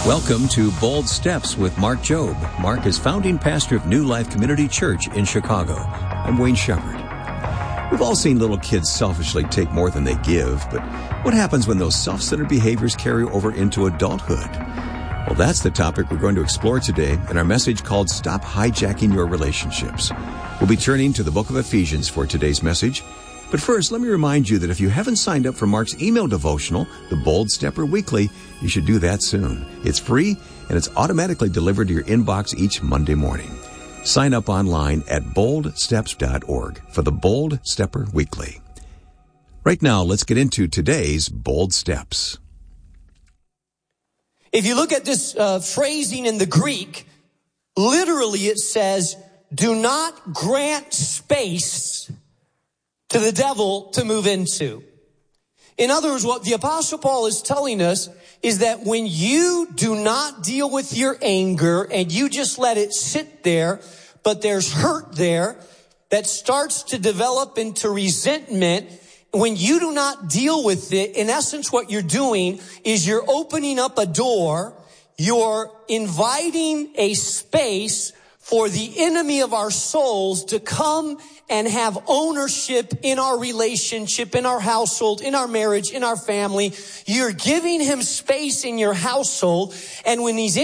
Welcome to Bold Steps with Mark Jobe. Mark is founding pastor of New Life Community Church in Chicago. I'm Wayne Shepherd. We've all seen little kids selfishly take more than they give, but what happens when those self-centered behaviors carry over into adulthood? Well, that's the topic we're going to explore today in our message called Stop Hijacking Your Relationships. We'll be turning to the book of Ephesians for today's message. But first, let me remind you that if you haven't signed up for Mark's email devotional, The Bold Stepper Weekly, you should do that soon. It's free, and it's automatically delivered to your inbox each Monday morning. Sign up online at boldsteps.org for the Bold Stepper Weekly. Right now, let's get into today's Bold Steps. If you look at this phrasing in the Greek, literally it says, do not grant space to the devil to move into. In other words, what the Apostle Paul is telling us is that when you do not deal with your anger and you just let it sit there, but there's hurt there that starts to develop into resentment, when you do not deal with it, in essence what you're doing is you're opening up a door, you're inviting a space for the enemy of our souls to come and have ownership in our relationship, in our household, in our marriage, in our family. You're giving him space in your household, and when he's